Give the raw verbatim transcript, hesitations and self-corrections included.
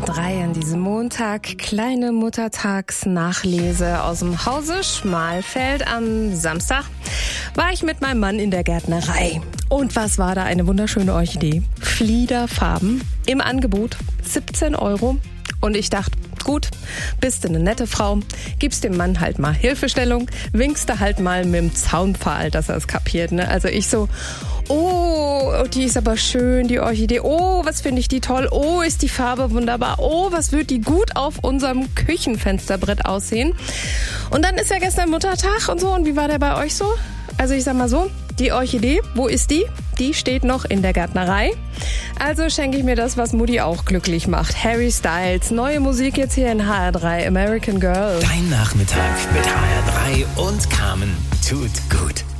drei an diesem Montag. Kleine Muttertagsnachlese aus dem Hause Schmalfeld. Am Samstag war ich mit meinem Mann in der Gärtnerei. Und was war da? Eine wunderschöne Orchidee. Fliederfarben im Angebot. siebzehn Euro. Und ich dachte, gut, bist du eine nette Frau, gibst dem Mann halt mal Hilfestellung, winkst du halt mal mit dem Zaunpfahl, dass er es kapiert. Ne? Also ich so, oh, die ist aber schön, die Orchidee. Oh, was finde ich die toll. Oh, ist die Farbe wunderbar. Oh, was wird die gut auf unserem Küchenfensterbrett aussehen. Und dann ist ja gestern Muttertag und so. Und wie war der bei euch so? Also ich sag mal so, die Orchidee, wo ist die? Die steht noch in der Gärtnerei. Also schenke ich mir das, was Mutti auch glücklich macht. Harry Styles, neue Musik jetzt hier in H R drei, American Girl. Dein Nachmittag mit H R drei und Carmen tut gut.